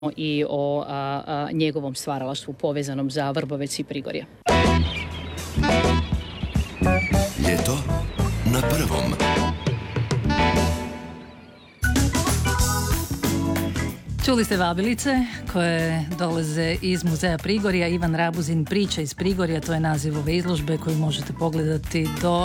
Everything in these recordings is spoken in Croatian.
i o njegovom stvaralaštvu povezanom za Vrbovec i Prigorje. Ljeto na prvom. Čuli ste vabilice koje dolaze iz muzeja Prigorja. Ivan Rabuzin, Priča iz Prigorja, to je naziv ove izložbe koju možete pogledati do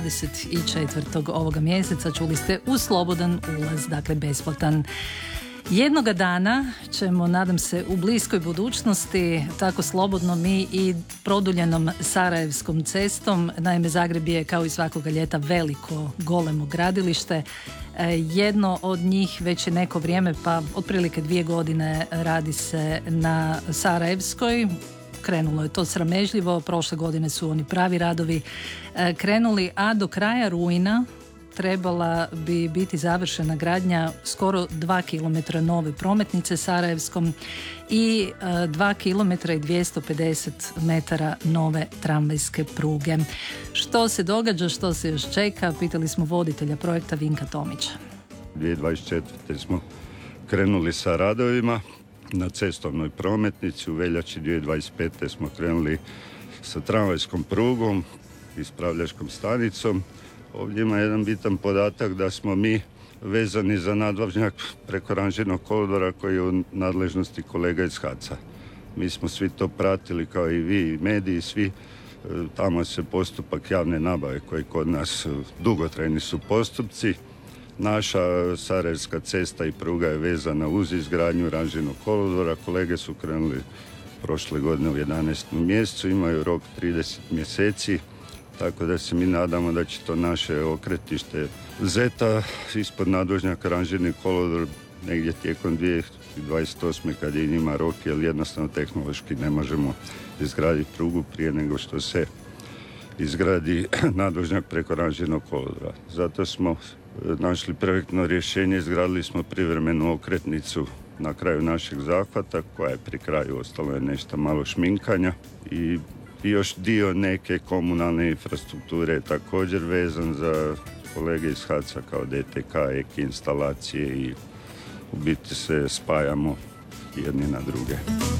24. ovoga mjeseca. Čuli ste uz slobodan ulaz, dakle besplatan. Jednoga dana ćemo, nadam se, u bliskoj budućnosti tako slobodno mi i produljenom Sarajevskom cestom. Naime, Zagreb je kao i svakoga ljeta veliko, golemo gradilište. Jedno od njih već je neko vrijeme, pa otprilike 2 godine radi se na Sarajevskoj. Krenulo je to sramežljivo, prošle godine su oni pravi radovi krenuli, a do kraja rujna trebala bi biti završena gradnja skoro 2 km nove prometnice Sarajevskom i 2 km i 250 metara nove tramvajske pruge. Što se događa, što se još čeka, pitali smo voditelja projekta Vinka Tomića. 2024. smo krenuli sa radovima na cestovnoj prometnici, u veljači 2025. smo krenuli sa tramvajskom prugom, ispravljačkom stanicom. Ovdje ima jedan bitan podatak da smo mi vezani za nadvožnjak preko ranžirnog kolodvora koji je u nadležnosti kolega iz HAC-a. Mi smo svi to pratili kao i vi, mediji, svi. Tamo se postupak javne nabave koji kod nas dugotrajni su postupci. Naša Sarajevska cesta i pruga je vezana uz izgradnju ranžirnog kolodvora. Kolege su krenuli prošle godine u 11. mjesecu, imaju rok 30 mjeseci. Tako da se mi nadamo da će to naše okretište Zeta ispod nadvožnjaka ranžirni kolodvor negdje tijekom 2028. kad je njima rok, jer jednostavno tehnološki ne možemo izgraditi prugu prije nego što se izgradi nadvožnjak preko ranžirnog kolodvora. Zato smo našli projektno rješenje, izgradili smo privremenu okretnicu na kraju našeg zahvata koja je pri kraju, ostalo je nešto malo šminkanja i još dio neke komunalne infrastrukture je također vezan za kolege iz HAC-a kao DTK, EKI instalacije i u biti se spajamo jedni na druge.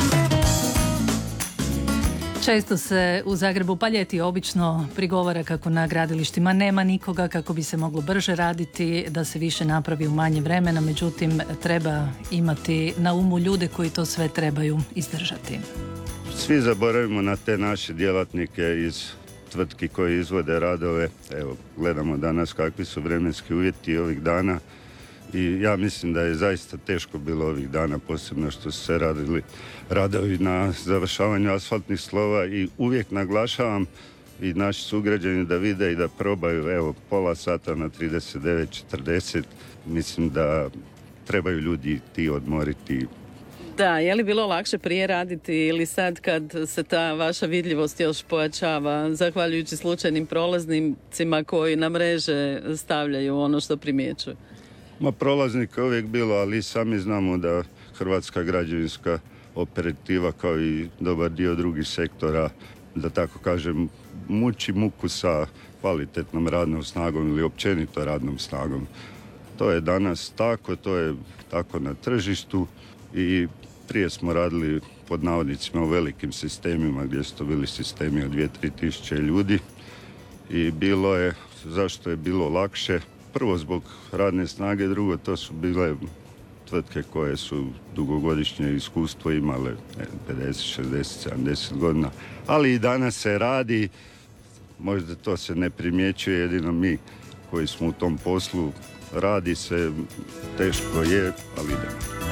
Često se u Zagrebu, pa ljeti obično, prigovara kako na gradilištima nema nikoga, kako bi se moglo brže raditi, da se više napravi u manje vremena, međutim treba imati na umu ljude koji to sve trebaju izdržati. Svi zaboravimo na te naše djelatnike iz tvrtki koji izvode radove. Evo, gledamo danas kakvi su vremenski uvjeti ovih dana i ja mislim da je zaista teško bilo ovih dana, posebno što su se radili radovi na završavanju asfaltnih slova i uvijek naglašavam i naši sugrađani da vide i da probaju, evo, pola sata na 39:40. Mislim da trebaju ljudi ti odmoriti. Da, je li bilo lakše prije raditi ili sad kad se ta vaša vidljivost još pojačava, zahvaljujući slučajnim prolaznicima koji na mreže stavljaju ono što primjećuju? Prolaznika je uvijek bilo, ali sami znamo da hrvatska građevinska operativa kao i dobar dio drugih sektora, da tako kažem, muči muku sa kvalitetnom radnom snagom ili općenito radnom snagom. To je danas tako, to je tako na tržištu i prije smo radili pod navodnicima u velikim sistemima gdje su to bili sistemi od 2-3 tisuće ljudi i bilo je, zašto je bilo lakše? Prvo zbog radne snage, drugo to su bile tvrtke koje su dugogodišnje iskustvo imale 50, 60, 70 godina, ali i danas se radi, možda to se ne primjećuje, jedino mi koji smo u tom poslu, radi se, teško je, ali idemo.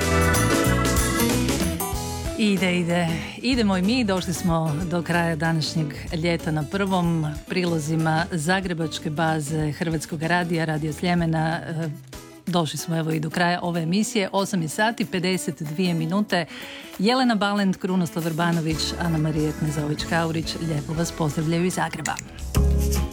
Idemo i mi, došli smo do kraja današnjeg ljeta na prvom. Prilozima zagrebačke baze Hrvatskog radija, Radio Sljemena, došli smo evo i do kraja ove emisije. 8 sati, 52 minute. Jelena Balent, Krunoslav Vrbanović, Ana Marija Knezović-Kaurić, lijepo vas pozdravljaju iz Zagreba.